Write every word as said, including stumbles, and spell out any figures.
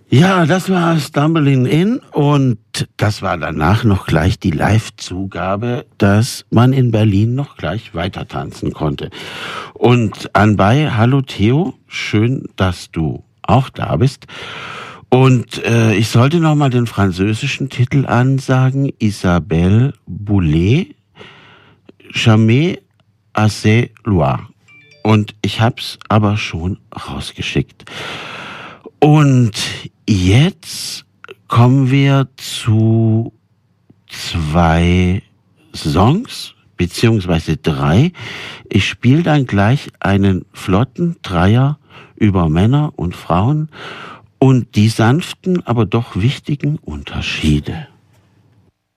Ja, das war Stumbling In und das war danach noch gleich die Live-Zugabe, dass man in Berlin noch gleich weiter tanzen konnte. Und anbei, hallo Theo, schön, dass du auch da bist. Und äh, ich sollte noch mal den französischen Titel ansagen, Isabelle Boulay, Jamais assez loin. Und ich hab's aber schon rausgeschickt. Und jetzt kommen wir zu zwei Songs, beziehungsweise drei. Ich spiele dann gleich einen flotten Dreier über Männer und Frauen und die sanften, aber doch wichtigen Unterschiede.